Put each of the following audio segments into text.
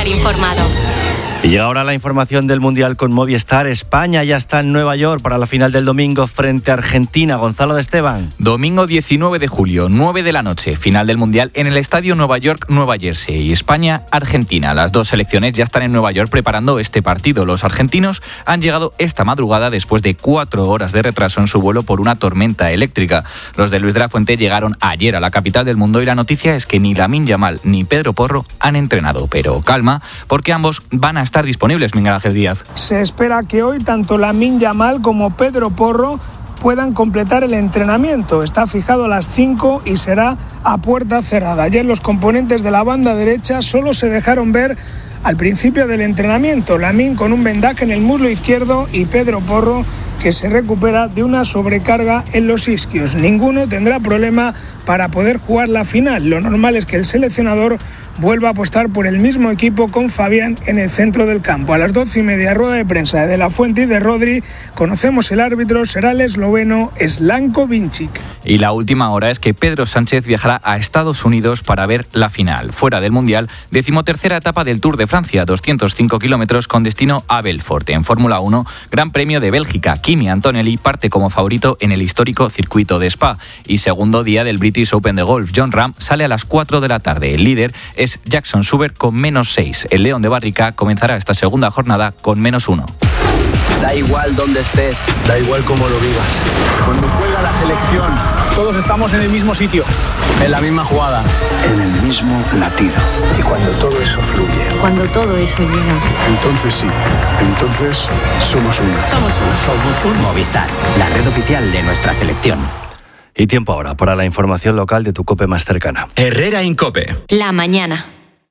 informado. Y llega ahora la información del Mundial con Movistar. España ya está en Nueva York para la final del domingo frente a Argentina. Gonzalo de Esteban. Domingo 19 de julio, 9 de la noche, final del Mundial en el Estadio Nueva York, Nueva Jersey. Y España-Argentina. Las dos selecciones ya están en Nueva York preparando este partido. Los argentinos han llegado esta madrugada después de 4 horas de retraso en su vuelo por una tormenta eléctrica. Los de Luis de la Fuente llegaron ayer a la capital del mundo y la noticia es que ni Lamine Yamal ni Pedro Porro han entrenado. Pero calma, porque ambos van a estar disponibles, Miguel Ángel Díaz. Se espera que hoy tanto Lamine Yamal como Pedro Porro puedan completar el entrenamiento. Está fijado a las 5 y será a puerta cerrada. Ayer los componentes de la banda derecha solo se dejaron ver al principio del entrenamiento. Lamine con un vendaje en el muslo izquierdo y Pedro Porro que se recupera de una sobrecarga en los isquios. Ninguno tendrá problema para poder jugar la final. Lo normal es que el seleccionador vuelva a apostar por el mismo equipo con Fabián en el centro del campo. A las 12:30, rueda de prensa de la Fuente y de Rodri. Conocemos el árbitro, será el esloveno Slanko Vincic. Y la última hora es que Pedro Sánchez viajará a Estados Unidos para ver la final. Fuera del Mundial, 13ª etapa del Tour de Francia, 205 kilómetros con destino a Belfort. En Fórmula 1, Gran Premio de Bélgica. Kimi Antonelli parte como favorito en el histórico circuito de Spa. Y segundo día del British Open de golf. Jon Rahm sale a las 4 de la tarde. El líder es Jackson Schubert con -6. El León de Barrica comenzará esta segunda jornada con -1. Da igual dónde estés, da igual cómo lo vivas. Cuando juega la selección, todos estamos en el mismo sitio, en la misma jugada, en el mismo latido. Y cuando todo eso fluye, cuando todo eso llega, entonces sí, entonces somos uno. Somos uno. Movistar, la red oficial de nuestra selección. Y tiempo ahora para la información local de tu COPE más cercana. Herrera Incope. La mañana.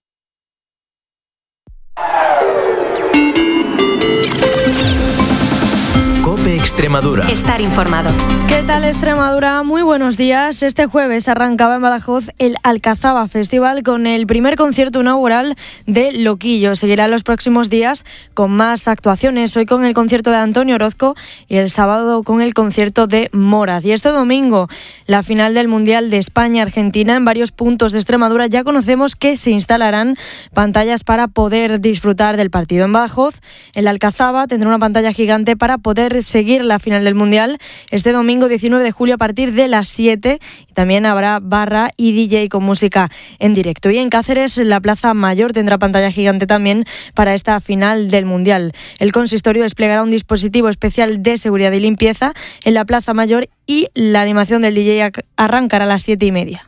Extremadura. Estar informado. ¿Qué tal Extremadura? Muy buenos días. Este jueves arrancaba en Badajoz el Alcazaba Festival con el primer concierto inaugural de Loquillo. Seguirá en los próximos días con más actuaciones. Hoy con el concierto de Antonio Orozco y el sábado con el concierto de Moraz. Y este domingo la final del Mundial de España-Argentina. En varios puntos de Extremadura ya conocemos que se instalarán pantallas para poder disfrutar del partido. En Badajoz, el Alcazaba tendrá una pantalla gigante para poder seguir la final del Mundial este domingo 19 de julio a partir de las 7. Y también habrá barra y DJ con música en directo. Y en Cáceres, la Plaza Mayor tendrá pantalla gigante también para esta final del Mundial. El consistorio desplegará un dispositivo especial de seguridad y limpieza en la Plaza Mayor y la animación del DJ arrancará a las 7:30.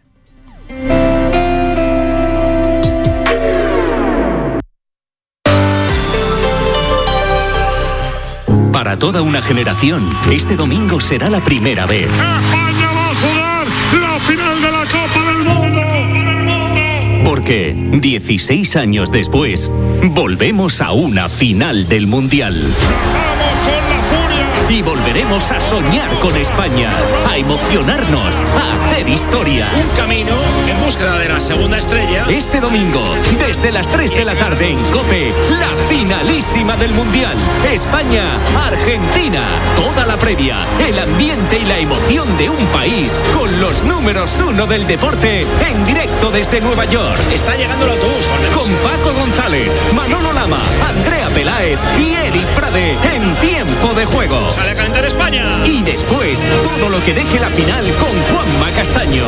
Para toda una generación, este domingo será la primera vez. España va a jugar la final de la Copa del Mundo. Porque 16 años después, volvemos a una final del Mundial. ¡Vamos con la furia! Y volveremos a soñar con España, a emocionarnos, a hacer historia. Un camino en búsqueda de la segunda estrella. Este domingo, desde las 3 de la tarde en COPE, la finalísima del Mundial. España-Argentina. Toda la previa, el ambiente y la emoción de un país con los números 1 del deporte en directo desde Nueva York. Está llegando el autobús. Con Paco González, Manolo Lama, Andrea Peláez y Eri Frade en tiempo de juego. Sale a calentar España. Y después, todo lo que deje la final con Juanma Castaño.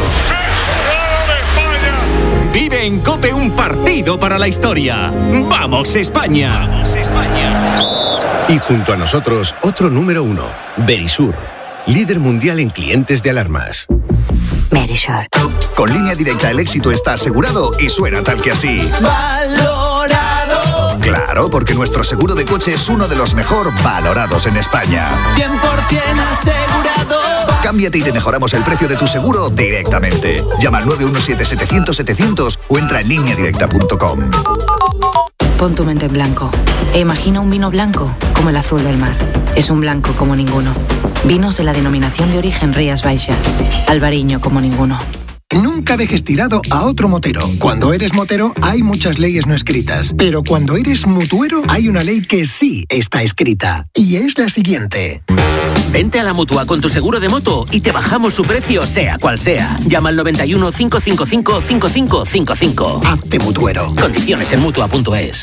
Vive en COPE un partido para la historia. ¡Vamos, España! ¡Vamos, España! Y junto a nosotros, otro número 1, Verisur, líder mundial en clientes de alarmas. Verisur. Con Línea Directa el éxito está asegurado y suena tal que así. ¡Valorado! Claro, porque nuestro seguro de coche es uno de los mejor valorados en España. 100% asegurado. Cámbiate y te mejoramos el precio de tu seguro directamente. Llama al 917-700-700 o entra en lineadirecta.com. Pon tu mente en blanco e imagina un vino blanco como el azul del mar. Es un blanco como ninguno. Vinos de la denominación de origen Rías Baixas. Albariño como ninguno. Nunca dejes tirado a otro motero. Cuando eres motero hay muchas leyes no escritas, pero cuando eres mutuero hay una ley que sí está escrita y es la siguiente. Vente a la Mutua con tu seguro de moto y te bajamos su precio sea cual sea. Llama al 91 555 5555. Hazte mutuero. Condiciones en Mutua.es.